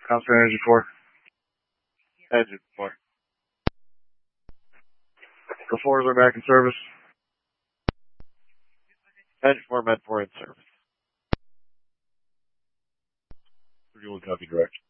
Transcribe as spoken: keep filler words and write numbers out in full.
Constant Energy four. Engine four. The fours are back in service. Engine four, Med four in service. thirty-one copy direct.